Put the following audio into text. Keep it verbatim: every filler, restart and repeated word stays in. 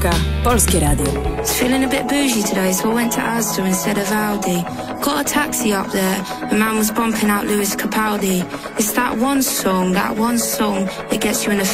Polskie Radio. Was feeling a bit bougie today, so I went to Asda instead of Aldi. Got a taxi up there, a man was bumping out Lewis Capaldi. It's that one song, that one song that gets you in a